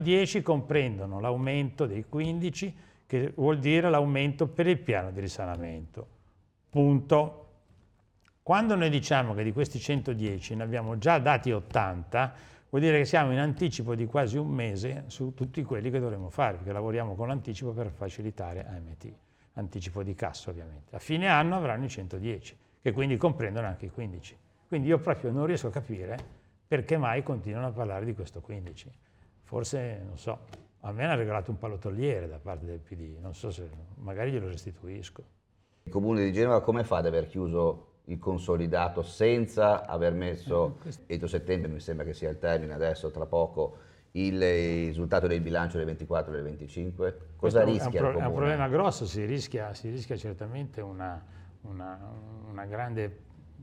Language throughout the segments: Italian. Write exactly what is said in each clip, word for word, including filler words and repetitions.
dieci comprendono l'aumento dei quindici, che vuol dire l'aumento per il piano di risanamento. Punto. Quando noi diciamo che di questi centodieci ne abbiamo già dati ottanta, vuol dire che siamo in anticipo di quasi un mese su tutti quelli che dovremo fare, perché lavoriamo con l'anticipo per facilitare A M T, anticipo di cassa ovviamente. A fine anno avranno i centodieci, che quindi comprendono anche i quindici. Quindi io proprio non riesco a capire perché mai continuano a parlare di questo quindici. Forse, non so, a me hanno regalato un pallottoliere da parte del P D, non so se magari glielo restituisco. Il Comune di Genova come fa ad aver chiuso il consolidato senza aver messo, eh, entro settembre mi sembra che sia il termine adesso, tra poco, il, il risultato del bilancio del ventiquattro e del venticinque? Cosa Questo rischia è un, pro- il Comune? È un problema grosso, si rischia, si rischia certamente una, una, una grande,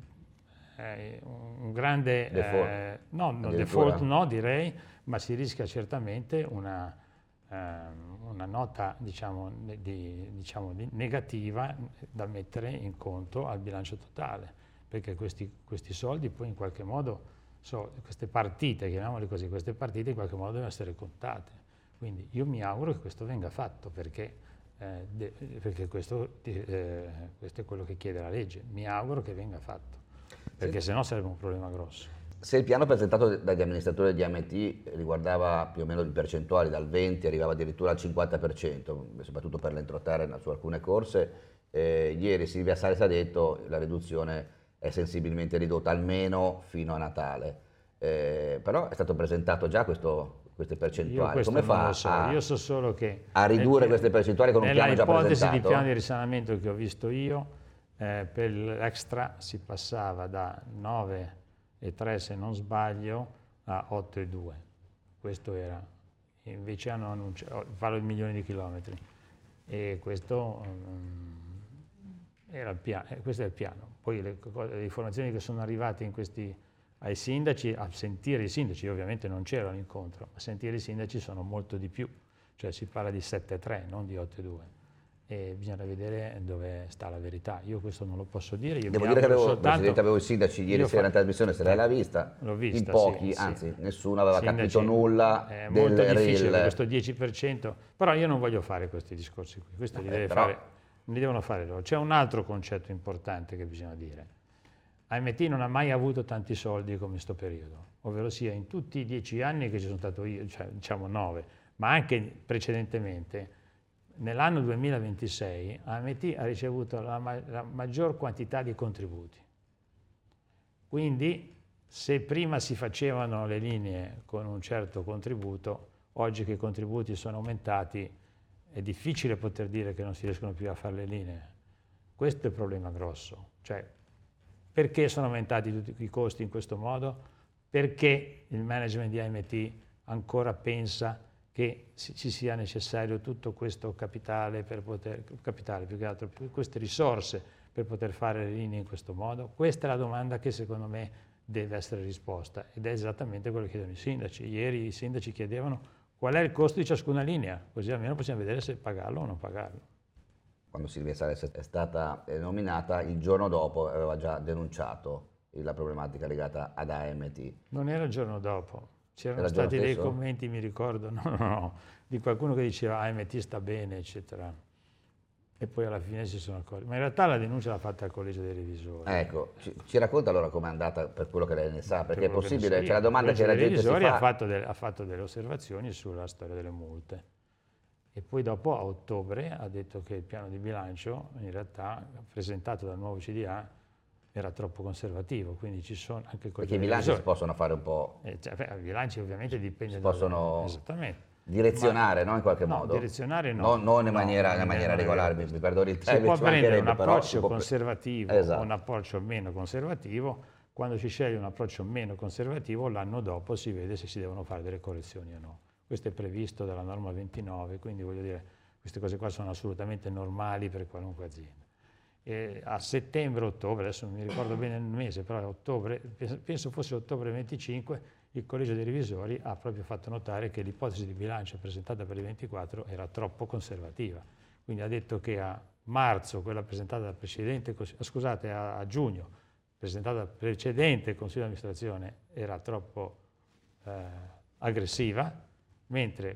eh, un grande Default. Eh, no, no, default no direi, ma si rischia certamente una, eh, una nota diciamo, di, diciamo, di negativa da mettere in conto al bilancio totale, perché questi, questi soldi poi in qualche modo, so, queste partite, chiamiamole così, queste partite in qualche modo devono essere contate. Quindi io mi auguro che questo venga fatto, perché, eh, de, perché questo, eh, questo è quello che chiede la legge. Mi auguro che venga fatto, perché Sì. sennò sarebbe un problema grosso. Se il piano presentato dagli amministratori di A M T riguardava più o meno le percentuali, dal venti arrivava addirittura al cinquanta per cento, soprattutto per l'entroterra su alcune corse, eh, ieri Silvia Salis ha detto che la riduzione è sensibilmente ridotta, almeno fino a Natale. Eh, però è stato presentato già questo, queste percentuali. Come fa so. a, Io so solo che a ridurre nel, queste percentuali con un piano già presentato? Nell'ipotesi di piano di risanamento che ho visto io, eh, per l'extra si passava da nove virgola tre se non sbaglio a otto virgola due. Questo era. Invece hanno annunciato, parlo di milioni di chilometri, e questo, um, era il piano, eh, questo è il piano. Poi le, le informazioni che sono arrivate in questi, ai sindaci, a sentire i sindaci, io ovviamente non c'ero all'incontro, ma a sentire i sindaci sono molto di più, cioè si parla di sette virgola tre, non di otto virgola due. E bisogna vedere dove sta la verità. Io questo non lo posso dire. Io Devo dire che avevo, soltanto, Presidente, avevo i sindaci ieri sera in trasmissione, se lei l'ha vista, l'ho vista, in pochi, sì, anzi sì. nessuno aveva Sindaci, capito nulla è del molto difficile R I L. questo dieci per cento, però io non voglio fare questi discorsi qui, questo li, Eh, deve però... fare, li devono fare loro. C'è un altro concetto importante che bisogna dire. A M T non ha mai avuto tanti soldi come in questo periodo, ovvero sia in tutti i dieci anni che ci sono stato io, cioè diciamo nove, ma anche precedentemente. Nell'anno duemilaventisei A M T ha ricevuto la, ma la maggior quantità di contributi. Quindi se prima si facevano le linee con un certo contributo, oggi che i contributi sono aumentati è difficile poter dire che non si riescono più a fare le linee. Questo è il problema grosso. Cioè, perché sono aumentati tutti i costi in questo modo? Perché il management di A M T ancora pensa che ci sia necessario tutto questo capitale per poter, capitale più che altro, queste risorse per poter fare le linee in questo modo? Questa è la domanda che secondo me deve essere risposta, ed è esattamente quello che chiedono i sindaci. Ieri i sindaci chiedevano qual è il costo di ciascuna linea, così almeno possiamo vedere se pagarlo o non pagarlo. Quando Silvia Salis è stata nominata, il giorno dopo aveva già denunciato la problematica legata ad A M T. Non era il giorno dopo. C'erano Era stati dei stesso? commenti, mi ricordo, no, no, no, di qualcuno che diceva A M T sta bene, eccetera. E poi alla fine si sono accorti. Ma in realtà la denuncia l'ha fatta al Collegio dei Revisori. Ecco, ci, ci racconta allora com'è andata per quello che lei ne sa, perché per è possibile, so c'è la domanda che la gente si fa. Ha fatto, del, ha fatto delle osservazioni sulla storia delle multe. E poi dopo a ottobre ha detto che il piano di bilancio, in realtà presentato dal nuovo C D A, era troppo conservativo, quindi ci sono anche perché i bilanci si possono fare un po', eh, cioè, beh, i bilanci ovviamente dipende si possono da, esattamente direzionare, ma, no, in qualche no, modo direzionare no, no non in no, maniera, non in maniera regolare, mi, mi perdoni il termine, si può prendere un approccio può... conservativo esatto. o un approccio meno conservativo. Quando si sceglie un approccio meno conservativo, l'anno dopo si vede se si devono fare delle correzioni o no. Questo è previsto dalla norma ventinove, quindi voglio dire, queste cose qua sono assolutamente normali per qualunque azienda. E a settembre-ottobre, adesso non mi ricordo bene il mese, però a ottobre, penso fosse ottobre venticinque, il Collegio dei Revisori ha proprio fatto notare che l'ipotesi di bilancio presentata per il ventiquattro era troppo conservativa. Quindi ha detto che a marzo, quella presentata dal precedente, scusate, a, a giugno, presentata dal precedente Consiglio di amministrazione, era troppo eh, aggressiva, mentre